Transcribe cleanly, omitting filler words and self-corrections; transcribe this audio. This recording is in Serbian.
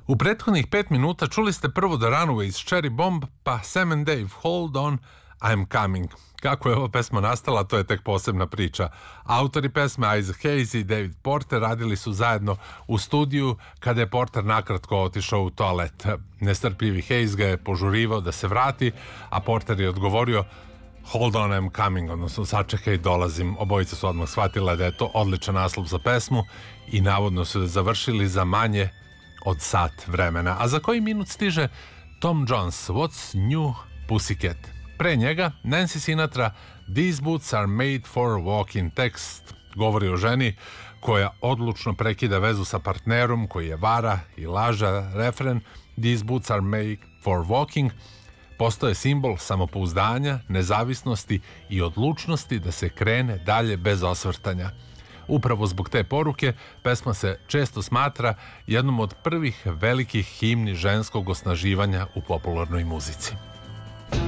U prethodnih 5 minuta čuli ste prvo The Runaways, Cherry Bomb, pa Sam and Dave, Hold On, I'm Coming. Kako je ova pesma nastala, to je tek posebna priča. Autori pesme Isaac Hayes i David Porter radili su zajedno u studiju kada je Porter nakratko otišao u toalet. Nestrpljivi Hayes ga je požurivao da se vrati, a Porter je odgovorio Hold On, I'm Coming, odnosno sačekaj, dolazim. Obojica su odmah shvatila da je to odličan naslov za pesmu i navodno su završili za manje od sat vremena. A za koji minut stiže Tom Jones, What's New Pussycat? Pre njega Nancy Sinatra, These Boots Are Made For Walking. Tekst govori o ženi koja odlučno prekida vezu sa partnerom koji je vara i laža. Refren These Boots Are Made For Walking postoje simbol samopouzdanja, nezavisnosti i odlučnosti da se krene dalje bez osvrtanja. Upravo zbog te poruke pesma se često smatra jednom od prvih velikih himni ženskog osnaživanja u popularnoj muzici.